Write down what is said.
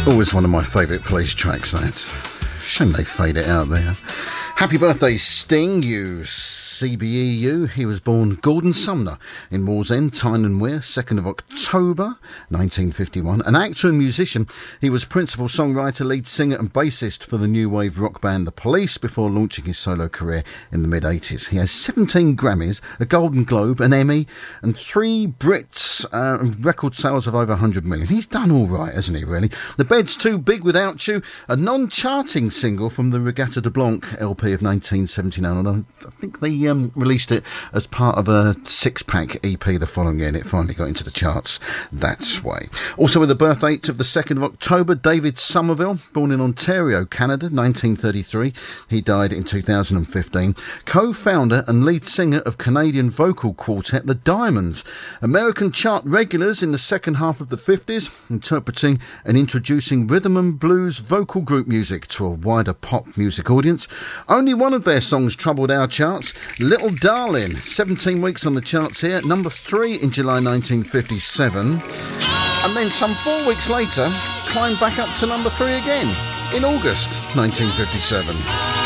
Always one of my favourite Police tracks, that. Shame they fade it out there. Happy birthday, Sting, you CBE you. He was born Gordon Sumner in Wallsend, Tyne and Wear, 2nd of October 1951. An actor and musician, he was principal songwriter, lead singer and bassist for the new wave rock band The Police before launching his solo career in the mid-80s. He has 17 Grammys, a Golden Globe, an Emmy and 3 Brits, record sales of over 100 million. He's done all right, hasn't he, really? The Bed's Too Big Without You, a non-charting single from the Regatta de Blanc LP of 1979, although I think they released it as part of a 6-pack EP the following year, and it finally got into the charts that way. Also with the birth date of the 2nd of October, David Somerville, born in Ontario, Canada, 1933. He died in 2015. Co-founder and lead singer of Canadian vocal quartet The Diamonds. American chart regulars in the second half of the 50s, interpreting and introducing rhythm and blues vocal group music to a wider pop music audience. Only one of their songs troubled our charts, Little Darling, 17 weeks on the charts here, number 3 in July 1957, and then some 4 weeks later, climbed back up to number 3 again, in August 1957.